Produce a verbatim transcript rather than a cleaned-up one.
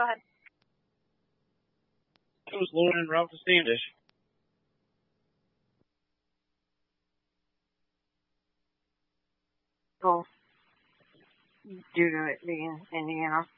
go ahead. It was Lauren and Ralph Standish. Cool. Due to it being Indiana.